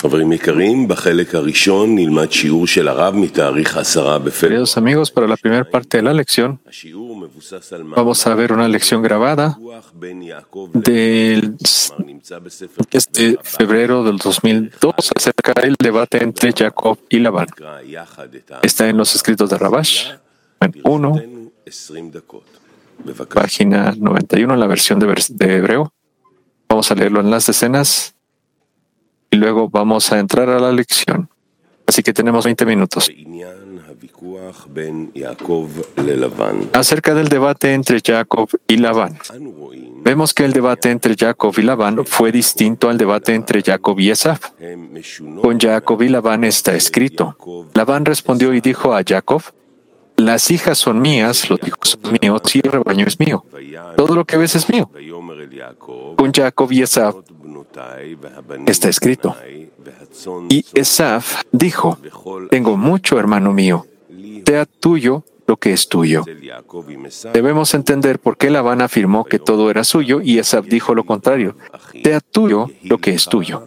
Queridos amigos, para la primera parte de la lección vamos a ver una lección grabada del febrero del 2002 acerca del debate entre Jacob y Labán. Está en los escritos de Rabash, en 1, página 91, en la versión de hebreo. Vamos a leerlo en las decenas y luego vamos a entrar a la lección. Así que tenemos 20 minutos. Acerca del debate entre Jacob y Labán. Vemos que el debate entre Jacob y Labán fue distinto al debate entre Jacob y Esav. Con Jacob y Labán está escrito. Labán respondió y dijo a Jacob: las hijas son mías, los hijos son míos y el rebaño es mío. Todo lo que ves es mío. Con Jacob y Esav está escrito. Y Esav dijo: tengo mucho, hermano mío. Sea tuyo lo que es tuyo. Debemos entender por qué Labán afirmó que todo era suyo y Esav dijo lo contrario. Sea tuyo lo que es tuyo.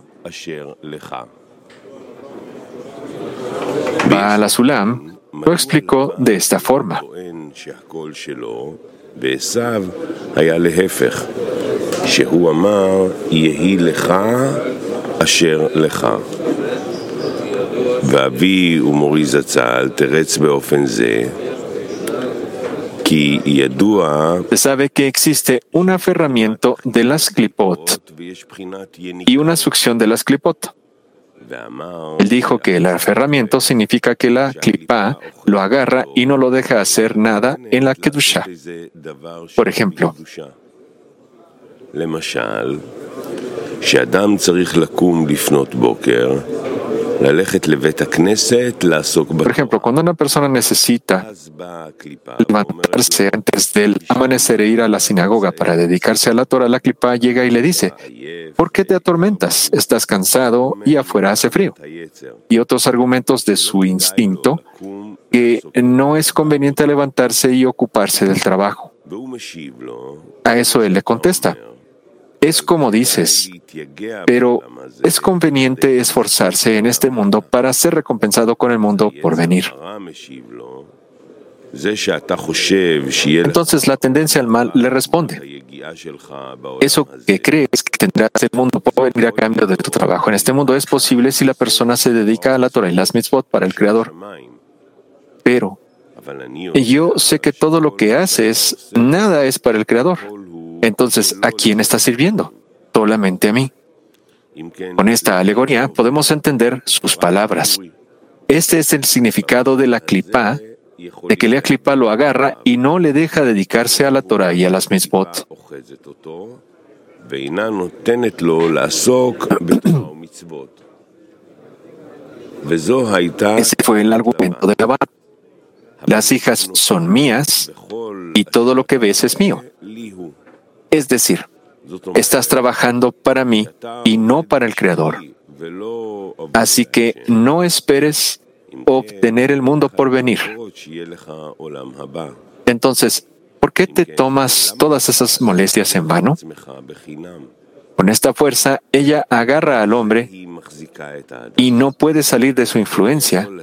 Baal HaSulam lo explicó de esta forma. Se sabe que existe un aferramiento de las klipot y una succión de las klipot. Él dijo que el aferramiento significa que la klipa lo agarra y no lo deja hacer nada en la kedusha. Por ejemplo, cuando una persona necesita levantarse antes del amanecer e ir a la sinagoga para dedicarse a la Torah, la klipa llega y le dice: ¿por qué te atormentas? Estás cansado y afuera hace frío. Y otros argumentos de su instinto que no es conveniente levantarse y ocuparse del trabajo. A eso él le contesta: es como dices, pero es conveniente esforzarse en este mundo para ser recompensado con el mundo por venir. Entonces la tendencia al mal le responde: eso que crees que tendrás el mundo por venir a cambio de tu trabajo en este mundo es posible si la persona se dedica a la Torah y las mitzvot para el Creador. Pero yo sé que todo lo que haces, nada es para el Creador. Entonces, ¿a quién está sirviendo? Solamente a mí. Con esta alegoría podemos entender sus palabras. Este es el significado de la klipa, de que la klipa lo agarra y no le deja dedicarse a la Torah y a las mitzvot. Ese fue el argumento de Labán. Las hijas son mías y todo lo que ves es mío. Es decir, estás trabajando para mí y no para el Creador. Así que no esperes obtener el mundo por venir. Entonces, ¿por qué te tomas todas esas molestias en vano? Con esta fuerza, ella agarra al hombre y no puede salir de su influencia